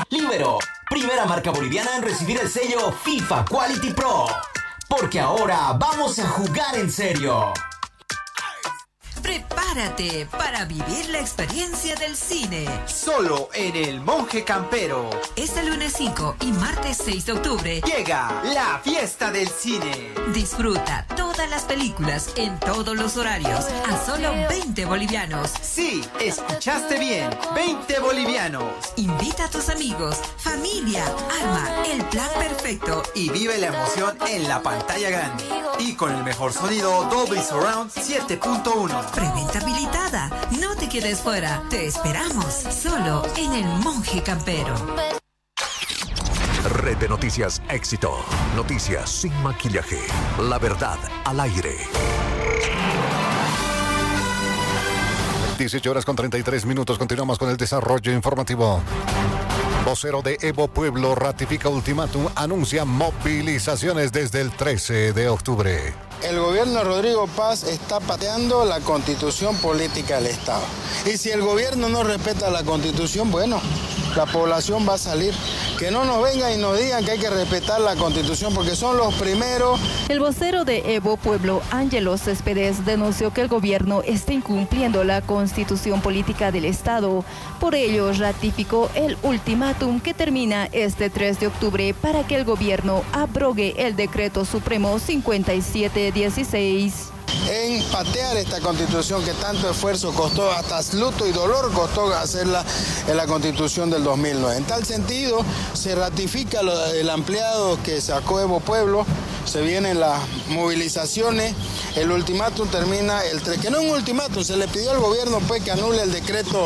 Libero, primera marca boliviana en recibir el sello FIFA Quality Pro. Porque ahora vamos a jugar en serio. Prepárate para vivir la experiencia del cine. Solo en El Monje Campero. Este lunes 5 y martes 6 de octubre llega la fiesta del cine. Disfruta todas las películas en todos los horarios a solo 20 bolivianos. Sí, escuchaste bien, 20 bolivianos. Invita a tus amigos, familia, arma el plan perfecto y vive la emoción en la pantalla grande. Y con el mejor sonido Dolby Surround 7.1. Preventa habilitada. No te quedes fuera. Te esperamos solo en El Monje Campero. Red de Noticias Éxito. Noticias sin maquillaje. La verdad al aire. 18:33. Continuamos con el desarrollo informativo. Vocero de Evo Pueblo ratifica ultimátum, anuncia movilizaciones desde el 13 de octubre. El gobierno de Rodrigo Paz está pateando la constitución política del Estado. Y si el gobierno no respeta la constitución, bueno, la población va a salir. Que no nos vengan y nos digan que hay que respetar la constitución porque son los primeros. El vocero de Evo Pueblo, Ángelo Céspedes, denunció que el gobierno está incumpliendo la constitución política del Estado. Por ello, ratificó el ultimátum que termina este 3 de octubre para que el gobierno abrogue el decreto supremo 5716. En patear esta constitución que tanto esfuerzo costó, hasta luto y dolor costó hacerla en la constitución del 2009. En tal sentido, se ratifica el ampliado que sacó Evo Pueblo, se vienen las movilizaciones, el ultimátum termina el 3, que no es un ultimátum, se le pidió al gobierno pues que anule el decreto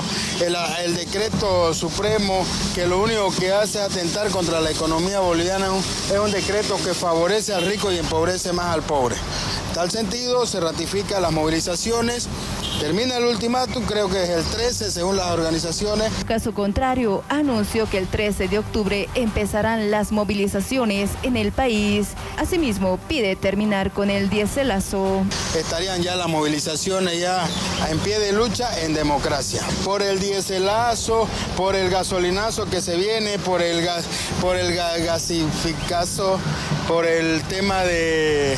supremo, que lo único que hace es atentar contra la economía boliviana, es un decreto que favorece al rico y empobrece más al pobre. En tal sentido, se ratifica las movilizaciones, termina el ultimátum, creo que es el 13 según las organizaciones. Caso contrario, anunció que el 13 de octubre empezarán las movilizaciones en el país. Asimismo, pide terminar con el diéselazo. Estarían ya las movilizaciones ya en pie de lucha en democracia. Por el diéselazo, por el gasolinazo que se viene, por el gasificazo, por el tema de...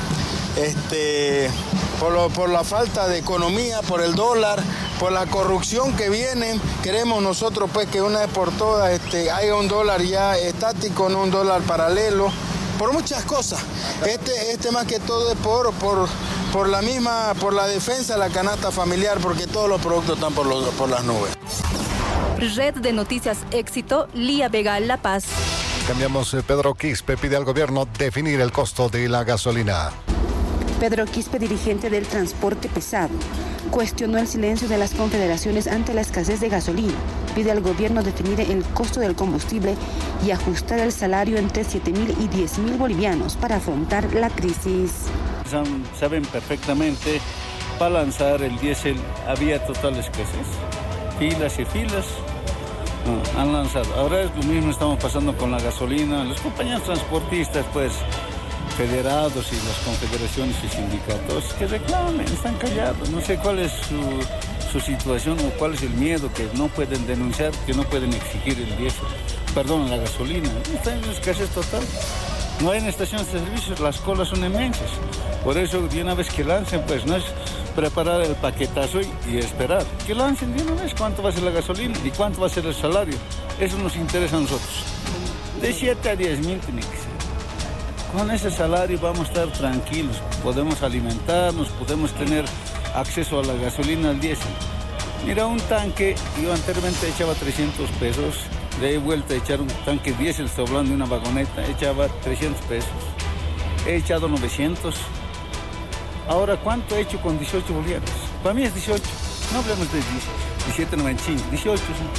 por la falta de economía, por el dólar, por la corrupción que viene, queremos nosotros pues que una vez por todas haya un dólar ya estático, no un dólar paralelo, por muchas cosas. Más que todo es por la defensa de la canasta familiar, porque todos los productos están por las nubes. Red de Noticias Éxito, Lía Vega, La Paz. Cambiamos. Pedro Quispe pide al gobierno definir el costo de la gasolina. Pedro Quispe, dirigente del transporte pesado, cuestionó el silencio de las confederaciones ante la escasez de gasolina. Pide al gobierno definir el costo del combustible y ajustar el salario entre 7.000 y 10.000 bolivianos para afrontar la crisis. Saben perfectamente, para lanzar el diésel había total escasez, filas y filas. Han lanzado. Ahora es lo mismo estamos pasando con la gasolina. Los compañeros transportistas, pues, federados y las confederaciones y sindicatos que reclamen, están callados. No sé cuál es su situación o cuál es el miedo que no pueden denunciar, que no pueden exigir el diésel, la gasolina. Está en escasez total. No hay en estaciones de servicios, las colas son inmensas. Por eso, de una vez que lancen, pues no es preparar el paquetazo y esperar. Que lancen de una vez cuánto va a ser la gasolina y cuánto va a ser el salario. Eso nos interesa a nosotros. De 7 a 10.000 tiene que ser. Con ese salario vamos a estar tranquilos, podemos alimentarnos, podemos tener acceso a la gasolina, al diésel. Mira, un tanque, yo anteriormente echaba 300 pesos, de ahí vuelta a echar un tanque diésel, estoy hablando de una vagoneta, echaba 300 pesos. He echado 900. Ahora, ¿cuánto he hecho con 18 bolivianos? Para mí es 18, no hablemos de 17.95, 18.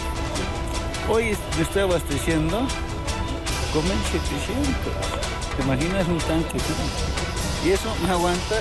Hoy me estoy abasteciendo con 1.700. ¿Te imaginas un tanque? Y eso me aguanta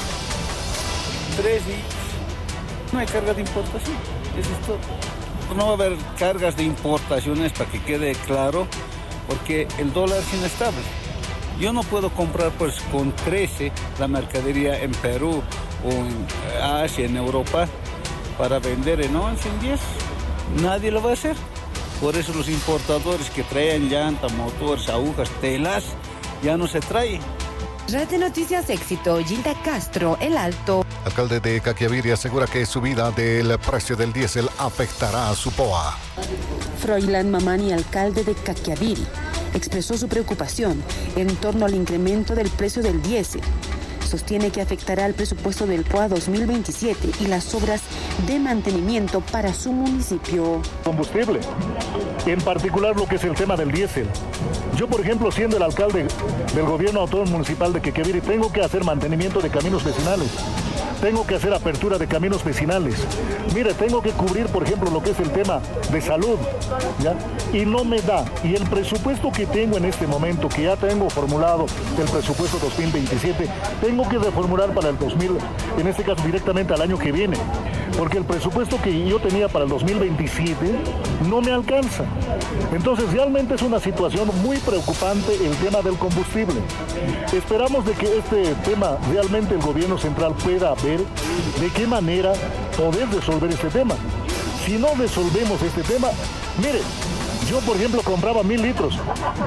3 días. No hay carga de importación. Eso es todo. No va a haber cargas de importaciones, para que quede claro, porque el dólar es inestable. Yo no puedo comprar pues con 13 la mercadería en Perú o en Asia, en Europa, para vender en 11, en 10. Nadie lo va a hacer. Por eso los importadores que traen llanta, motores, agujas, telas, ya no se trae. Red de Noticias Éxito, Gilda Castro, El Alto. Alcalde de Caquiaviri asegura que subida del precio del diésel afectará a su POA. Froilán Mamani, alcalde de Caquiaviri, expresó su preocupación en torno al incremento del precio del diésel. Sostiene que afectará al presupuesto del POA 2027 y las obras de mantenimiento para su municipio. Combustible, en particular lo que es el tema del diésel. Yo, por ejemplo, siendo el alcalde del gobierno autónomo municipal de Caquiaviri, tengo que hacer mantenimiento de caminos vecinales. Tengo que hacer apertura de caminos vecinales. Mire, tengo que cubrir, por ejemplo, lo que es el tema de salud, ¿ya? Y no me da. Y el presupuesto que tengo en este momento, que ya tengo formulado el presupuesto 2027, tengo que reformular para el 2000, en este caso directamente al año que viene. Porque el presupuesto que yo tenía para el 2027 no me alcanza. Entonces, realmente es una situación muy preocupante el tema del combustible. Esperamos de que este tema realmente el gobierno central pueda ver de qué manera poder resolver este tema. Si no resolvemos este tema, mire, yo por ejemplo compraba 1.000 litros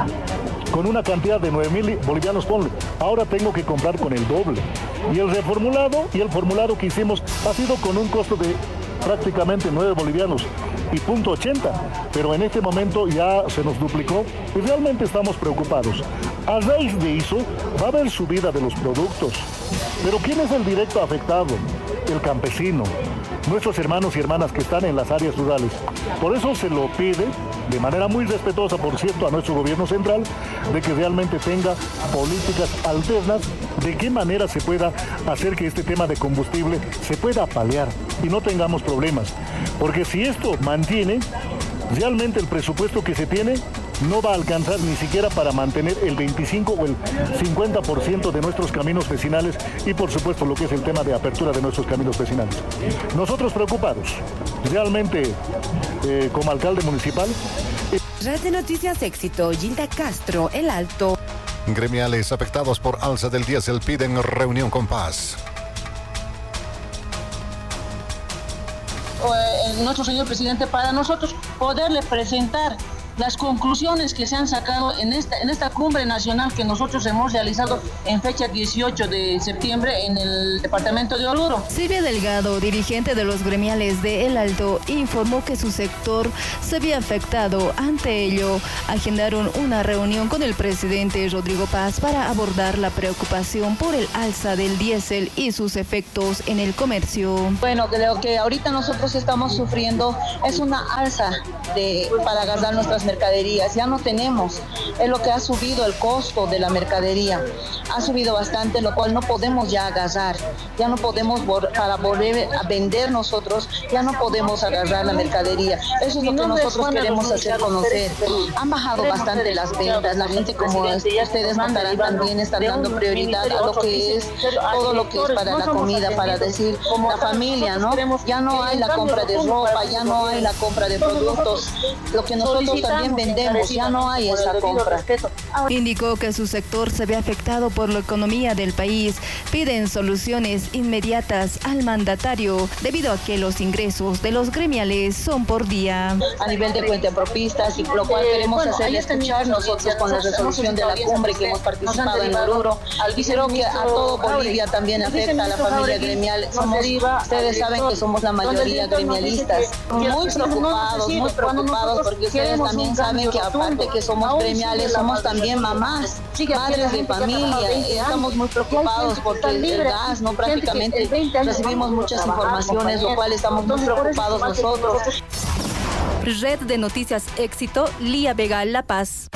con una cantidad de 9.000 bolivianos, ponle. Ahora tengo que comprar con el doble. Y el formulado que hicimos ha sido con un costo de prácticamente 9 bolivianos y .80, pero en este momento ya se nos duplicó y realmente estamos preocupados. A raíz de eso va a haber subida de los productos, pero ¿quién es el directo afectado? El campesino, nuestros hermanos y hermanas que están en las áreas rurales. Por eso se lo pide, de manera muy respetuosa, por cierto, a nuestro gobierno central, de que realmente tenga políticas alternas, de qué manera se pueda hacer que este tema de combustible se pueda paliar y no tengamos problemas. Porque si esto mantiene, realmente el presupuesto que se tiene no va a alcanzar ni siquiera para mantener el 25 o el 50% de nuestros caminos vecinales y por supuesto lo que es el tema de apertura de nuestros caminos vecinales. Nosotros preocupados, realmente como alcalde municipal. Red de Noticias Éxito, Gilda Castro, El Alto. Gremiales afectados por alza del diésel piden reunión con paz. Nuestro señor presidente, para nosotros poderle presentar las conclusiones que se han sacado en esta cumbre nacional que nosotros hemos realizado en fecha 18 de septiembre en el departamento de Oruro. Silvia Delgado, dirigente de los gremiales de El Alto, informó que su sector se había afectado. Ante ello, agendaron una reunión con el presidente Rodrigo Paz para abordar la preocupación por el alza del diésel y sus efectos en el comercio. Bueno, lo que ahorita nosotros estamos sufriendo es una alza para gastar nuestras mercaderías. Ya no tenemos, es lo que ha subido el costo de la mercadería. Ha subido bastante, lo cual no podemos ya agarrar. Ya no podemos, para volver a vender nosotros, ya no podemos agarrar la mercadería. Eso es lo que nosotros queremos hacer conocer. Han bajado bastante las ventas. La gente, como ustedes notarán, también están dando prioridad a lo que es todo lo que es para la comida, para decir la familia, ¿no? Ya no hay la compra de ropa, ya no hay la compra de productos. Lo que nosotros también vendemos, ya no hay esa compra. Indicó que su sector se ve afectado por la economía del país. Piden soluciones inmediatas al mandatario debido a que los ingresos de los gremiales son por día. A nivel de cuentapropistas, y lo cual queremos hacer escuchar nosotros con la resolución de la cumbre que hemos participado en Oruro. Y creo que a todo Bolivia también afecta a la familia gremial. Ustedes saben que somos la mayoría gremialistas. Muy preocupados porque ustedes también saben que aparte que somos gremiales, somos también mamás, madres de familia. Estamos muy preocupados porque el gas, no, prácticamente recibimos muchas informaciones, lo cual estamos muy preocupados nosotros. Red de Noticias Éxito, Lía Vega, La Paz.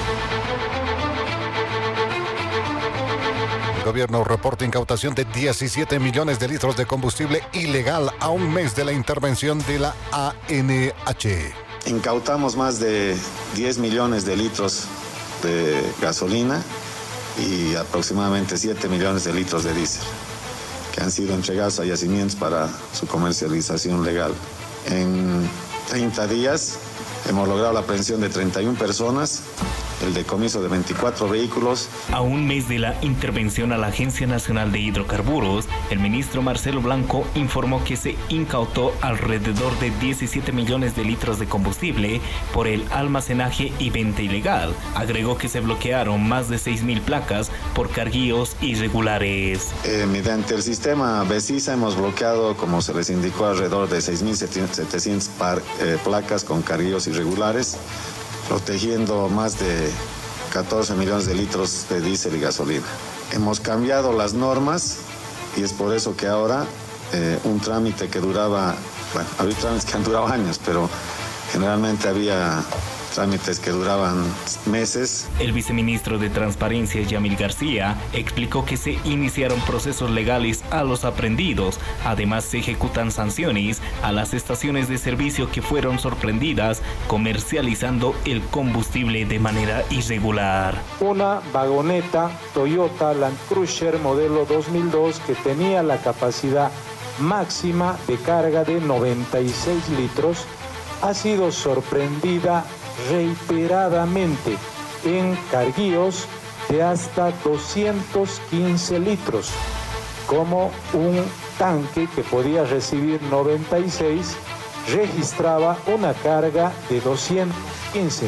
El gobierno reporta incautación de 17 millones de litros de combustible ilegal a un mes de la intervención de la ANH. Incautamos más de 10 millones de litros de gasolina y aproximadamente 7 millones de litros de diésel, que han sido entregados a yacimientos para su comercialización legal. En 30 días hemos logrado la aprehensión de 31 personas el decomiso de 24 vehículos. A un mes de la intervención a la Agencia Nacional de Hidrocarburos, el ministro Marcelo Blanco informó que se incautó alrededor de 17 millones de litros de combustible por el almacenaje y venta ilegal. Agregó que se bloquearon más de 6.000 placas por carguíos irregulares. Mediante el sistema BESISA hemos bloqueado, como se les indicó, alrededor de 6.700 placas con carguíos irregulares, protegiendo más de 14 millones de litros de diésel y gasolina. Hemos cambiado las normas y es por eso que ahora un trámite que duraba, bueno, había trámites que han durado años, pero generalmente había trámites que duraban meses. El viceministro de Transparencia, Yamil García, explicó que se iniciaron procesos legales a los aprehendidos. Además, se ejecutan sanciones a las estaciones de servicio que fueron sorprendidas comercializando el combustible de manera irregular. Una vagoneta Toyota Land Cruiser modelo 2002 que tenía la capacidad máxima de carga de 96 litros ha sido sorprendida reiteradamente en carguíos de hasta 215 litros, como un tanque que podía recibir 96 registraba una carga de 215.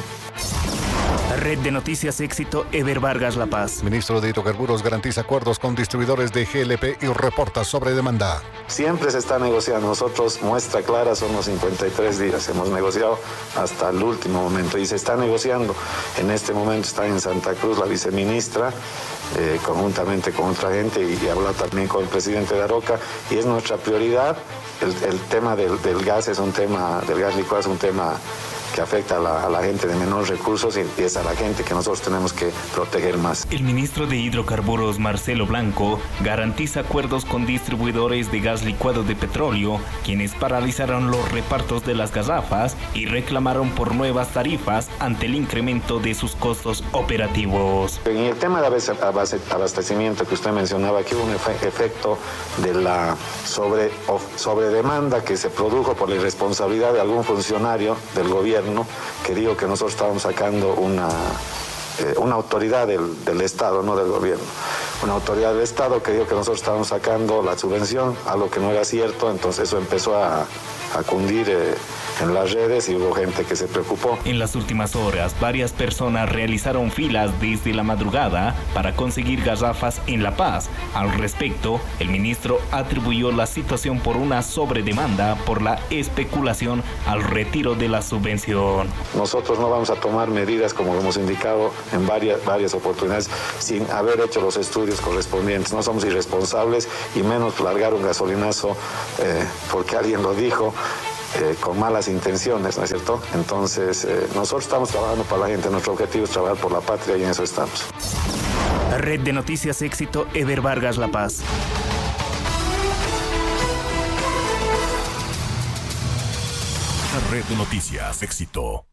Red de Noticias Éxito, Eber Vargas, La Paz. Ministro de Hidrocarburos garantiza acuerdos con distribuidores de GLP y reporta sobre demanda. Siempre se está negociando. Nosotros, muestra clara, son los 53 días. Hemos negociado hasta el último momento y se está negociando. En este momento está en Santa Cruz la viceministra, conjuntamente con otra gente, y habla también con el presidente de Aroca, y es nuestra prioridad. El tema del gas es un tema, del gas licuado es un tema que afecta a la gente de menores recursos y es a la gente que nosotros tenemos que proteger más. El ministro de Hidrocarburos, Marcelo Blanco, garantiza acuerdos con distribuidores de gas licuado de petróleo, quienes paralizaron los repartos de las garrafas y reclamaron por nuevas tarifas ante el incremento de sus costos operativos. En el tema de abastecimiento que usted mencionaba, aquí hubo un efecto de la sobredemanda que se produjo por la irresponsabilidad de algún funcionario del gobierno, que digo que nosotros estábamos sacando una autoridad del Estado, no del gobierno. Una autoridad del Estado que dijo que nosotros estábamos sacando la subvención, algo que no era cierto, entonces eso empezó a cundir en las redes y hubo gente que se preocupó. En las últimas horas, varias personas realizaron filas desde la madrugada para conseguir garrafas en La Paz. Al respecto, el ministro atribuyó la situación por una sobredemanda por la especulación al retiro de la subvención. Nosotros no vamos a tomar medidas, como lo hemos indicado en varias oportunidades, sin haber hecho los estudios correspondientes. No somos irresponsables y menos largar un gasolinazo porque alguien lo dijo. Con malas intenciones, ¿no es cierto? Entonces, nosotros estamos trabajando para la gente, nuestro objetivo es trabajar por la patria y en eso estamos. Red de Noticias Éxito, Eber Vargas, La Paz. Red de Noticias Éxito.